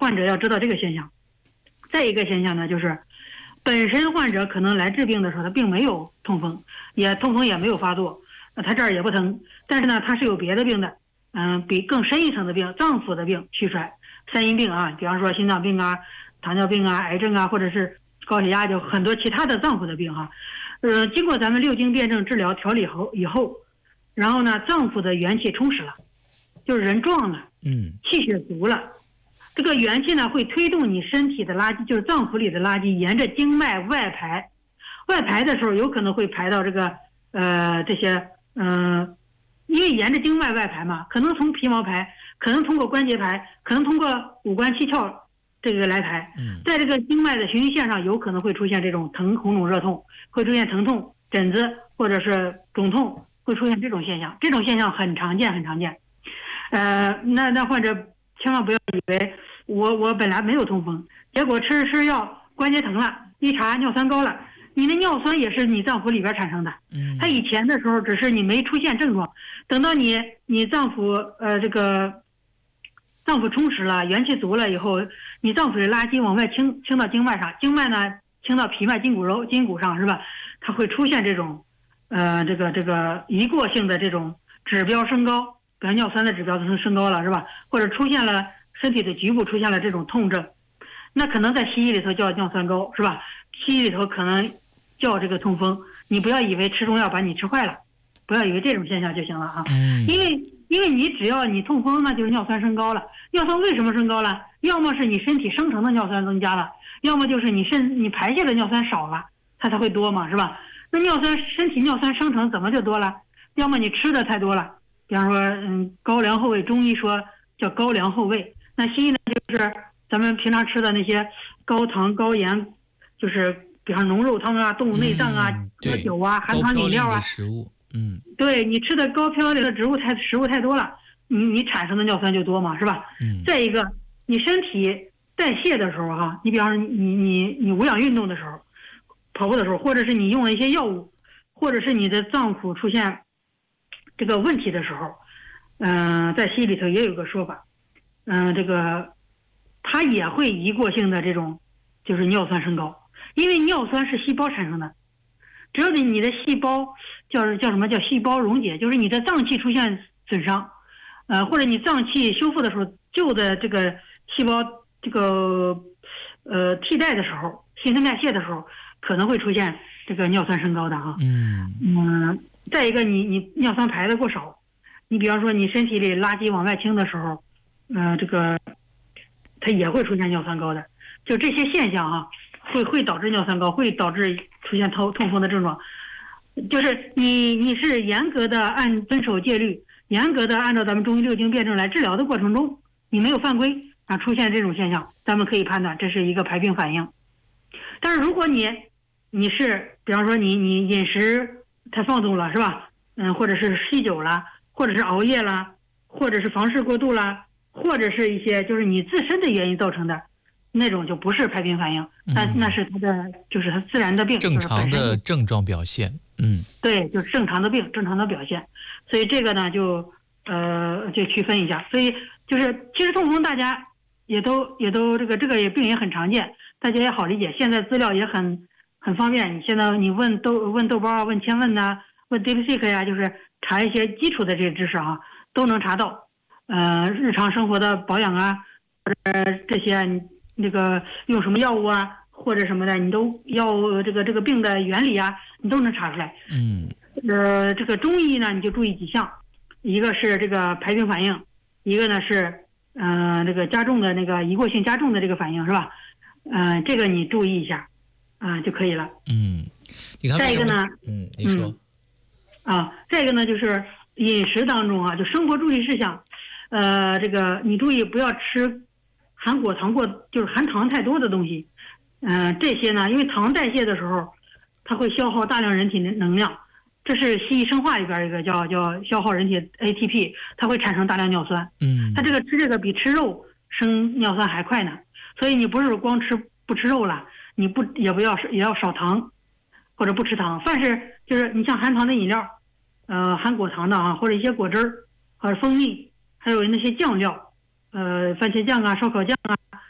患者要知道这个现象。再一个现象呢，就是本身患者可能来治病的时候他并没有痛风，痛风也没有发作，他这儿也不疼，但是呢他是有别的病的，比更深一层的病，脏腑的病，虚衰、三阴病啊，比方说心脏病啊、糖尿病啊、癌症啊，或者是高血压，就很多其他的脏腑的病哈。经过咱们六经辩证治疗调理以后，然后呢脏腑的元气充实了，就是人壮了，气血足了。这个元气呢会推动你身体的垃圾，就是脏腑里的垃圾沿着经脉外排，外排的时候有可能会排到这个这些因为沿着经脉外排嘛，可能从皮毛排，可能通过关节排，可能通过五官七窍这个来排，在这个经脉的循序线上有可能会出现这种红肿热痛，会出现疼痛、疹子或者是肿痛，会出现这种现象，这种现象很常见很常见。那患者千万不要以为我本来没有痛风，结果吃药关节疼了，一查尿酸高了，你的尿酸也是你脏腑里边产生的，它以前的时候只是你没出现症状，等到你脏腑这个脏腑充实了，元气足了以后，你脏腑的垃圾往外倾到经脉上，经脉呢倾到皮脉筋骨上，是吧？它会出现这种这个一过性的这种指标升高，比如尿酸的指标升高了，是吧？或者出现了身体的局部出现了这种痛症，那可能在西医里头叫尿酸高，是吧？西医里头可能叫这个痛风，你不要以为吃中药把你吃坏了，不要以为这种现象就行了啊。因为你只要你痛风，那就是尿酸升高了。尿酸为什么升高了？要么是你身体生成的尿酸增加了，要么就是你排泄的尿酸少了，它才会多嘛，是吧？那身体尿酸生成怎么就多了？要么你吃的太多了，比方说高粱厚味，中医说叫高粱厚味，那西医呢就是咱们平常吃的那些高糖高盐，就是比方浓肉汤啊、动物内脏啊、喝酒啊、含糖饮料啊， 食物， 对，你吃的高嘌呤的食物太多了，你产生的尿酸就多嘛，是吧？再一个，你身体代谢的时候哈，你比方说你无氧运动的时候，跑步的时候，或者是你用了一些药物，或者是你的脏腑出现这个问题的时候，在西医里头也有个说法，这个它也会一过性的这种就是尿酸升高，因为尿酸是细胞产生的，只要你的细胞叫什么叫细胞溶解，就是你的脏器出现损伤，或者你脏器修复的时候，旧的这个细胞这个替代的时候，新陈代谢的时候，可能会出现这个尿酸升高的哈。再一个你尿酸排的过少，你比方说你身体里垃圾往外倾的时候，这个它也会出现尿酸高的，就这些现象啊，会导致尿酸高，会导致出现痛风的症状。就是你是严格的遵守戒律，严格的按照咱们中医六经辩证来治疗的过程中，你没有犯规啊，出现这种现象，咱们可以判断这是一个排病反应。但是如果你是比方说你饮食太放纵了，是吧？或者是酗酒了，或者是熬夜了，或者是房事过度了，或者是一些就是你自身的原因造成的，那种就不是排病反应，那是就是它自然的病， 正常的症状表现。 对，就是正常的病，正常的表现。所以这个呢就区分一下。所以就是其实痛风大家也都这个病也很常见，大家也好理解，现在资料也很方便。你现在你问豆包啊，问千问呐，问 DeepSeek 呀，就是查一些基础的这些知识啊，都能查到。日常生活的保养啊，或者这些那个用什么药物啊，或者什么的，你都要这个病的原理啊，你都能查出来。这个中医呢，你就注意几项，一个是这个排病反应，一个呢是这个加重的那个一过性加重的这个反应，是吧？这个你注意一下就可以了。 你看再一个呢， 你说再一个呢就是饮食当中啊，就生活注意事项，这个你注意不要吃含果糖就是含糖太多的东西。这些呢，因为糖代谢的时候，它会消耗大量人体的能量，这是西医生化里边一个叫消耗人体 ATP， 它会产生大量尿酸。它吃这个比吃肉生尿酸还快呢。所以你不是光不吃肉了，也要少糖，或者不吃糖。凡是就是你像含糖的饮料，含果糖的啊，或者一些果汁儿，或者蜂蜜，还有那些酱料，番茄酱啊、烧烤酱啊，